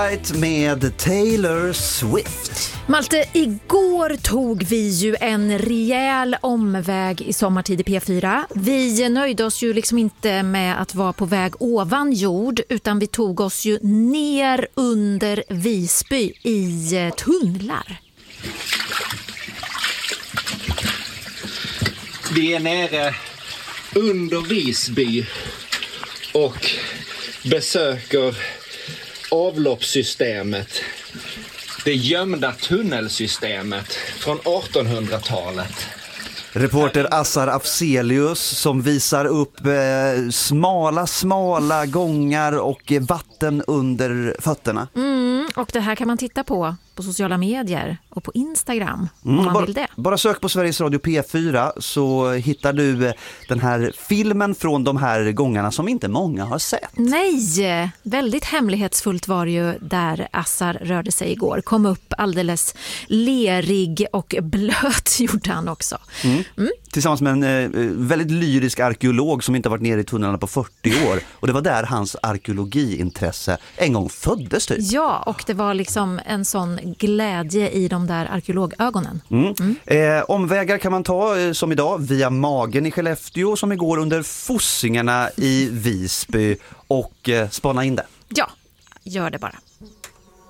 Med Taylor Swift. Malte, igår tog vi ju en rejäl omväg i Sommartid i P4. Vi nöjde oss ju liksom inte med att vara på väg ovan jord, utan vi tog oss ju ner under Visby i tunnlar. Vi är nere under Visby och besöker avloppssystemet. Det gömda tunnelsystemet från 1800-talet. Reporter Assar Afzelius som visar upp smala gångar och vatten under fötterna. Och det här kan man titta på sociala medier och på Instagram om man vill det. Bara sök på Sveriges Radio P4 så hittar du den här filmen från de här gångarna som inte många har sett. Nej, väldigt hemlighetsfullt var det ju där Assar rörde sig igår. Kom upp alldeles lerig och blöt gjorde han också. Tillsammans med en väldigt lyrisk arkeolog som inte har varit nere i tunnlarna på 40 år. Och det var där hans arkeologiintresse en gång föddes typ. Ja, och det var liksom en sån glädje i de där arkeologögonen. Omvägar kan man ta som idag via Magen i Skellefteå som igår under Fossingarna i Visby och spana in det. Ja, gör det bara.